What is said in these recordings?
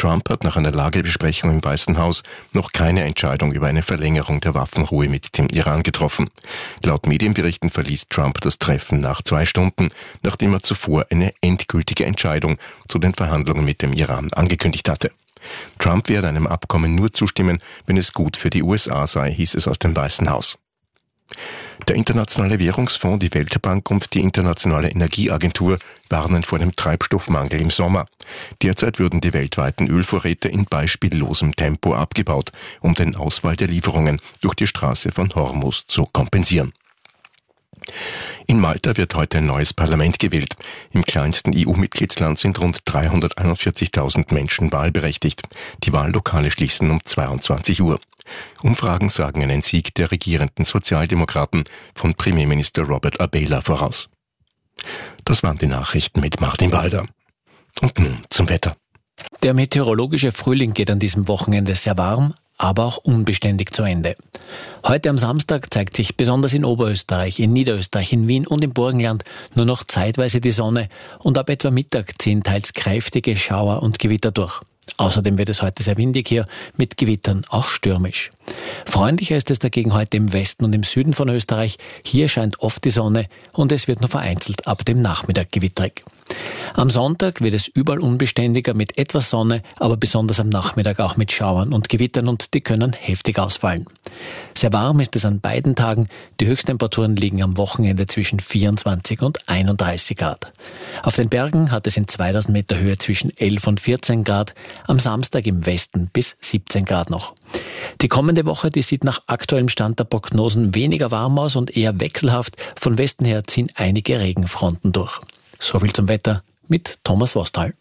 Trump hat nach einer Lagebesprechung im Weißen Haus noch keine Entscheidung über eine Verlängerung der Waffenruhe mit dem Iran getroffen. Laut Medienberichten verließ Trump das Treffen nach 2 Stunden, nachdem er zuvor eine endgültige Entscheidung zu den Verhandlungen mit dem Iran angekündigt hatte. Trump werde einem Abkommen nur zustimmen, wenn es gut für die USA sei, hieß es aus dem Weißen Haus. Der Internationale Währungsfonds, die Weltbank und die Internationale Energieagentur warnen vor dem Treibstoffmangel im Sommer. Derzeit würden die weltweiten Ölvorräte in beispiellosem Tempo abgebaut, um den Ausfall der Lieferungen durch die Straße von Hormuz zu kompensieren. In Malta wird heute ein neues Parlament gewählt. Im kleinsten EU-Mitgliedsland sind rund 341.000 Menschen wahlberechtigt. Die Wahllokale schließen um 22 Uhr. Umfragen sagen einen Sieg der regierenden Sozialdemokraten von Premierminister Robert Abela voraus. Das waren die Nachrichten mit Martin Walder. Und nun zum Wetter. Der meteorologische Frühling geht an diesem Wochenende sehr warm, aber auch unbeständig zu Ende. Heute am Samstag zeigt sich besonders in Oberösterreich, in Niederösterreich, in Wien und im Burgenland nur noch zeitweise die Sonne und ab etwa Mittag ziehen teils kräftige Schauer und Gewitter durch. Außerdem wird es heute sehr windig hier, mit Gewittern auch stürmisch. Freundlicher ist es dagegen heute im Westen und im Süden von Österreich. Hier scheint oft die Sonne und es wird nur vereinzelt ab dem Nachmittag gewitterig. Am Sonntag wird es überall unbeständiger mit etwas Sonne, aber besonders am Nachmittag auch mit Schauern und Gewittern und die können heftig ausfallen. Sehr warm ist es an beiden Tagen. Die Höchsttemperaturen liegen am Wochenende zwischen 24 und 31 Grad. Auf den Bergen hat es in 2000 Meter Höhe zwischen 11 und 14 Grad, am Samstag im Westen bis 17 Grad noch. Die kommende Woche, die sieht nach aktuellem Stand der Prognosen weniger warm aus und eher wechselhaft. Von Westen her ziehen einige Regenfronten durch. So viel zum Wetter mit Thomas Wostal.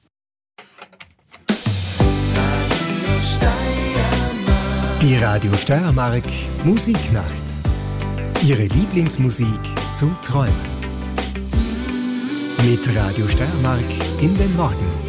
Die Radio Steiermark Musiknacht. Ihre Lieblingsmusik zum Träumen. Mit Radio Steiermark in den Morgen.